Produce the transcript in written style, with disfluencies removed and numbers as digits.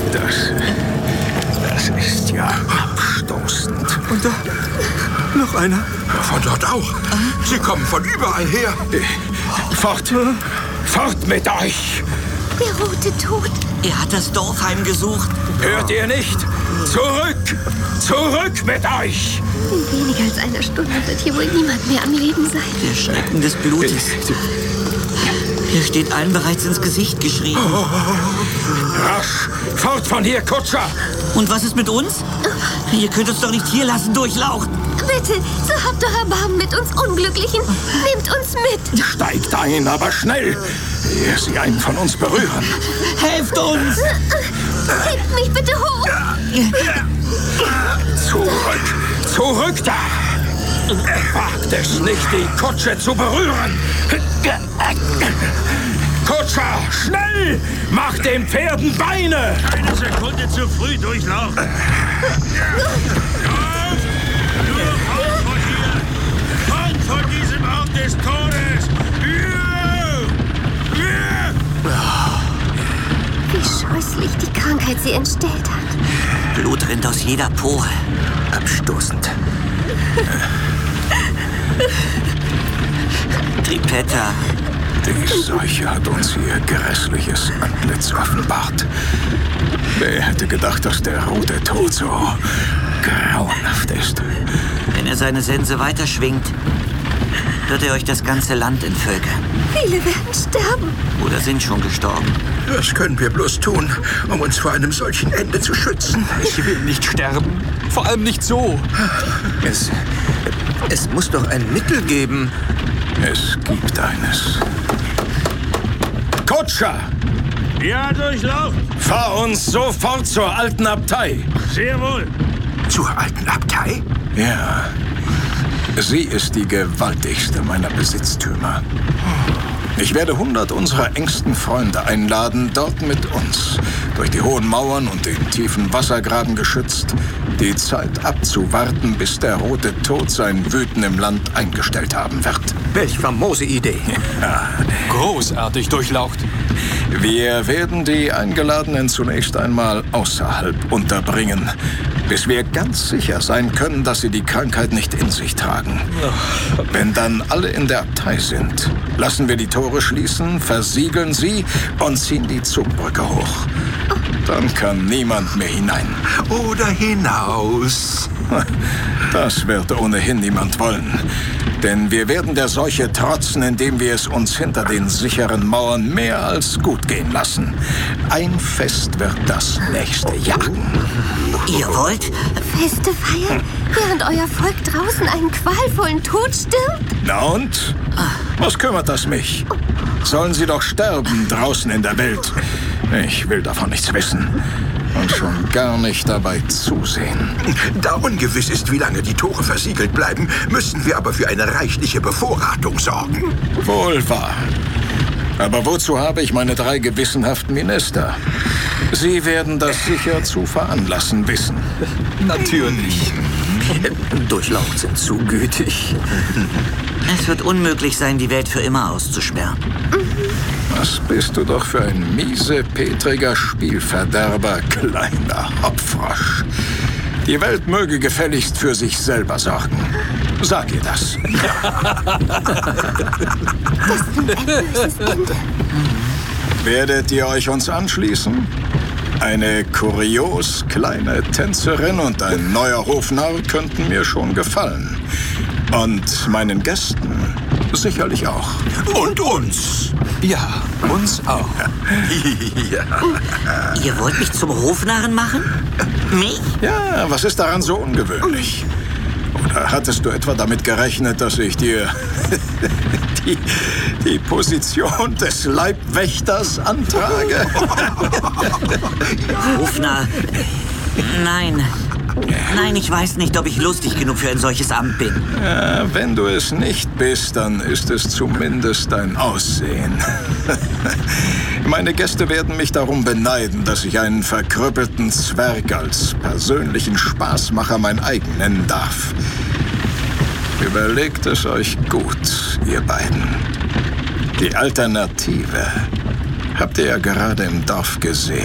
Das ist ja abstoßend. Und da noch einer. Von dort auch. Sie kommen von überall her. Fort! Fort mit euch! Der rote Tod. Er hat das Dorf heimgesucht. Hört ihr nicht? Zurück! Zurück mit euch! In weniger als einer Stunde wird hier wohl niemand mehr am Leben sein. Der Schrecken des Blutes. Er steht allen bereits ins Gesicht geschrieben. Rasch! Fort von hier, Kutscher! Und was ist mit uns? Ihr könnt uns doch nicht hier lassen, Durchlaucht. Bitte, so habt doch Erbarmen mit uns Unglücklichen. Nehmt uns mit. Steigt ein, aber schnell, ehe sie einen von uns berühren. Helft uns! Hebt mich bitte hoch. Zurück! Zurück da! Wagt es nicht, die Kutsche zu berühren! Kutscher, schnell! Macht den Pferden Beine! Eine Sekunde zu früh, Durchlaucht. Nur fort von hier! Fort von diesem Ort des Todes! Wie scheußlich die Krankheit sie entstellt hat. Blut rinnt aus jeder Pore. Abstoßend. Tripetta. Die Seuche hat uns ihr grässliches Antlitz offenbart. Wer hätte gedacht, dass der rote Tod so grauenhaft ist? Wenn er seine Sense weiterschwingt, wird er euch das ganze Land entvölkern. Viele werden sterben. Oder sind schon gestorben. Was können wir bloß tun, um uns vor einem solchen Ende zu schützen? Ich will nicht sterben. Vor allem nicht so. Es muss doch ein Mittel geben. Es gibt eines. Kutscher, Ja, Durchlaucht. fahr uns sofort zur alten Abtei. Sehr wohl. Zur alten Abtei? Ja, sie ist die gewaltigste meiner Besitztümer. Ich werde 100 unserer engsten Freunde einladen, dort mit uns, durch die hohen Mauern und den tiefen Wassergraben geschützt, die Zeit abzuwarten, bis der rote Tod sein Wüten im Land eingestellt haben wird. Welch famose Idee. Ja, Großartig, Durchlaucht. wir werden die Eingeladenen zunächst einmal außerhalb unterbringen, bis wir ganz sicher sein können, dass sie die Krankheit nicht in sich tragen. Wenn dann alle in der Abtei sind, lassen wir die Tore schließen, versiegeln sie und ziehen die Zugbrücke hoch. Dann kann niemand mehr hinein. Oder hinaus? Das wird ohnehin niemand wollen. Denn wir werden der Seuche trotzen, indem wir es uns hinter den sicheren Mauern mehr als gut gehen lassen. Ein Fest wird das nächste jagen. Ihr wollt? Feste feiern, während euer Volk draußen einen qualvollen Tod stirbt? Na und? Was kümmert das mich? Sollen sie doch sterben draußen in der Welt. Ich will davon nichts wissen. Und schon gar nicht dabei zusehen. Da ungewiss ist, wie lange die Tore versiegelt bleiben, müssen wir aber für eine reichliche Bevorratung sorgen. Wohl wahr. Aber wozu habe ich meine 3 gewissenhaften Minister? Sie werden das sicher zu veranlassen wissen. Natürlich. Durchlaucht sind zu gütig. Es wird unmöglich sein, die Welt für immer auszusperren. Was bist du doch für ein miesepetriger Spielverderber, kleiner Hopfrosch. Die Welt möge gefälligst für sich selber sorgen. Sag ihr das. Das nimmt ein böses Ende. Werdet ihr euch uns anschließen? Eine kurios kleine Tänzerin und ein neuer Hofnarr könnten mir schon gefallen. Und meinen Gästen sicherlich auch. Und uns. Ja, uns auch. Ja. Ihr wollt mich zum Hofnarren machen? Mich? Ja, was ist daran so ungewöhnlich? Oder hattest du etwa damit gerechnet, dass ich dir die Position des Leibwächters antrage? Hofnarr? Nein. Nein, ich weiß nicht, ob ich lustig genug für ein solches Amt bin. Ja, wenn du es nicht bist, dann ist es zumindest dein Aussehen. Meine Gäste werden mich darum beneiden, dass ich einen verkrüppelten Zwerg als persönlichen Spaßmacher mein eigen nennen darf. Überlegt es euch gut, ihr beiden. Die Alternative habt ihr ja gerade im Dorf gesehen.